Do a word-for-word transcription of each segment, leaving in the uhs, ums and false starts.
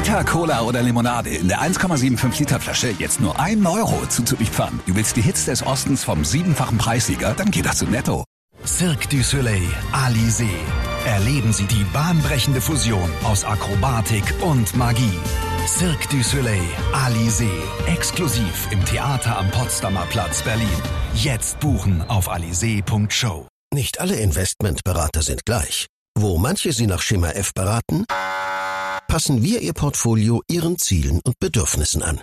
Fanta, Cola oder Limonade in der eins Komma fünfundsiebzig Liter Flasche jetzt nur ein Euro zuzulieferern. Du willst die Hits des Ostens vom siebenfachen Preissieger? Dann geh doch zu Netto. Cirque du Soleil, Alizé. Erleben Sie die bahnbrechende Fusion aus Akrobatik und Magie. Cirque du Soleil, Alizé. Exklusiv im Theater am Potsdamer Platz, Berlin. Jetzt buchen auf alizé punkt show. Nicht alle Investmentberater sind gleich. Wo manche Sie nach Schema F beraten, passen wir Ihr Portfolio Ihren Zielen und Bedürfnissen an.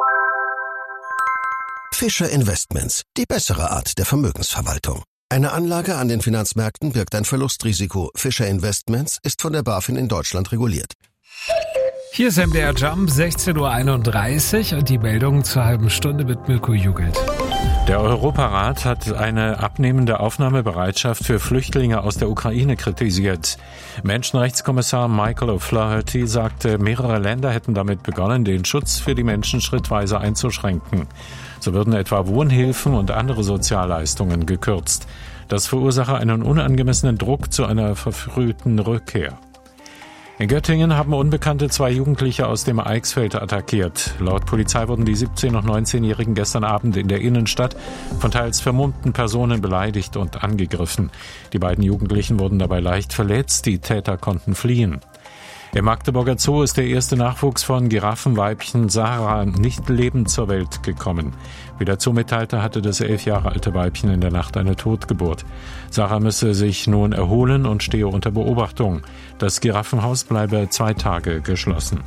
Fischer Investments, die bessere Art der Vermögensverwaltung. Eine Anlage an den Finanzmärkten birgt ein Verlustrisiko. Fischer Investments ist von der BaFin in Deutschland reguliert. Hier ist M D R Jump, sechzehn Uhr einunddreißig und die Meldung zur halben Stunde mit Mirko Jugelt. Der Europarat hat eine abnehmende Aufnahmebereitschaft für Flüchtlinge aus der Ukraine kritisiert. Menschenrechtskommissar Michael O'Flaherty sagte, mehrere Länder hätten damit begonnen, den Schutz für die Menschen schrittweise einzuschränken. So würden etwa Wohnhilfen und andere Sozialleistungen gekürzt. Das verursache einen unangemessenen Druck zu einer verfrühten Rückkehr. In Göttingen haben Unbekannte zwei Jugendliche aus dem Eichsfeld attackiert. Laut Polizei wurden die siebzehn- und neunzehnjährigen gestern Abend in der Innenstadt von teils vermummten Personen beleidigt und angegriffen. Die beiden Jugendlichen wurden dabei leicht verletzt, die Täter konnten fliehen. Im Magdeburger Zoo ist der erste Nachwuchs von Giraffenweibchen Sarah nicht lebend zur Welt gekommen. Wie der Zoo mitteilte, hatte das elf Jahre alte Weibchen in der Nacht eine Totgeburt. Sarah müsse sich nun erholen und stehe unter Beobachtung. Das Giraffenhaus bleibe zwei Tage geschlossen.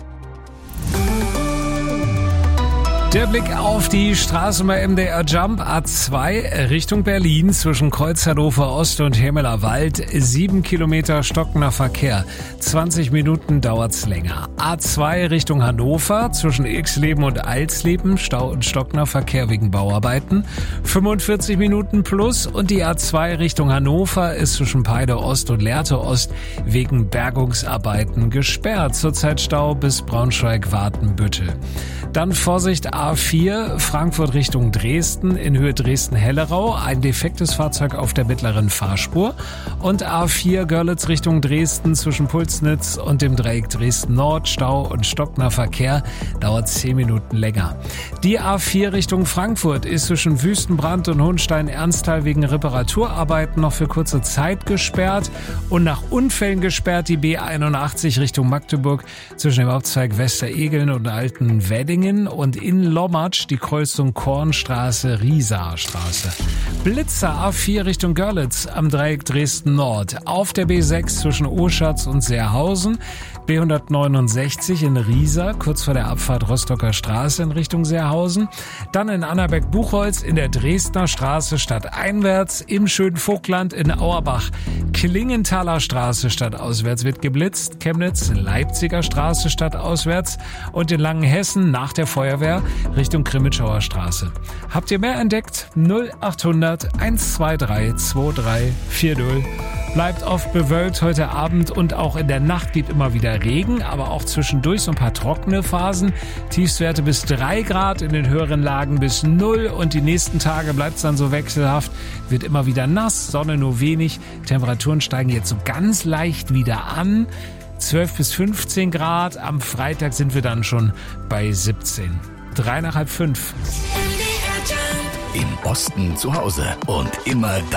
Der Blick auf die Straßen bei M D R Jump A zwei Richtung Berlin zwischen Kreuz Hannover Ost und Hemeler Wald. Sieben Kilometer stockender Verkehr. zwanzig Minuten dauert's länger. A zwei Richtung Hannover zwischen Ilksleben und Alsleben. Stau und stockender Verkehr wegen Bauarbeiten. fünfundvierzig Minuten plus. Und die A zwei Richtung Hannover ist zwischen Peide Ost und Lehrte Ost wegen Bergungsarbeiten gesperrt. Zurzeit Stau bis Braunschweig-Watenbüttel. Dann Vorsicht A vier, Frankfurt Richtung Dresden, in Höhe Dresden-Hellerau, ein defektes Fahrzeug auf der mittleren Fahrspur. Und A vier Görlitz Richtung Dresden zwischen Pulsnitz und dem Dreieck Dresden-Nord, Stau und stockender Verkehr, dauert zehn Minuten länger. Die A vier Richtung Frankfurt ist zwischen Wüstenbrand und Hohenstein-Ernsthal wegen Reparaturarbeiten noch für kurze Zeit gesperrt und nach Unfällen gesperrt die B einundachtzig Richtung Magdeburg zwischen dem Hauptzweig Westeregeln und Alten Weddingen und in Lommatsch die Kreuzung Kornstraße, Riesaerstraße. Blitzer A vier Richtung Görlitz am Dreieck Dresden-Nord. Auf der B sechs zwischen Oschatz und Seerhausen. B hundertneunundsechzig in Riesa, kurz vor der Abfahrt Rostocker Straße in Richtung Seerhausen. Dann in Annaberg-Buchholz in der Dresdner Straße stadteinwärts. Im schönen Vogtland in Auerbach. Klingenthaler Straße stadtauswärts wird geblitzt. Chemnitz, Leipziger Straße stadtauswärts. Und in Langenhessen nach der Feuerwehr Richtung Krimitschauer Straße. Habt ihr mehr entdeckt? null achthundert hundertzweiundzwanzig drei vier null. Bleibt oft bewölkt heute Abend und auch in der Nacht gibt immer wieder Regen, aber auch zwischendurch so ein paar trockene Phasen. Tiefstwerte bis drei Grad, in den höheren Lagen bis null und die nächsten Tage bleibt es dann so wechselhaft. Wird immer wieder nass, Sonne nur wenig. Temperaturen steigen jetzt so ganz leicht wieder an. zwölf bis fünfzehn Grad. Am Freitag sind wir dann schon bei siebzehn. Drei nach halb fünf. Im Osten zu Hause und immer da.